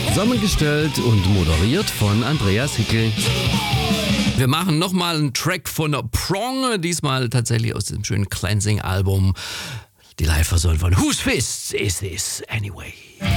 Zusammengestellt und moderiert von Andreas Hickel. Wir machen nochmal einen Track von Prong, diesmal tatsächlich aus dem schönen Cleansing-Album. Die Live-Version von Whose Fist Is This Anyway?